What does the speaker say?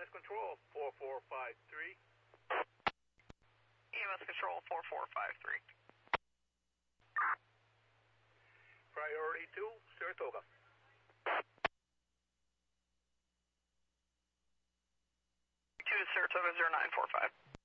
EMS Control 4453. EMS Control 4453. Priority 2, Saratoga. 2 Saratoga 0945.